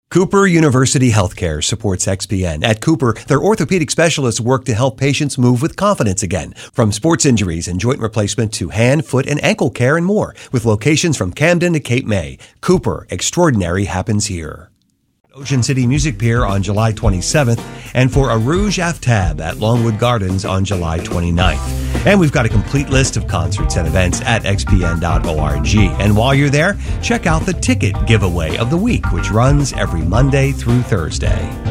Cooper University Healthcare supports XPN. At Cooper, their orthopedic specialists work to help patients move with confidence again. From sports injuries and joint replacement to hand, foot, and ankle care and more. With locations from Camden to Cape May, Cooper, extraordinary happens here. Ocean City Music Pier on July 27th, and for a Rouge Aftab at Longwood Gardens on July 29th. And we've got a complete list of concerts and events at xpn.org. And while you're there, check out the ticket giveaway of the week, which runs every Monday through Thursday.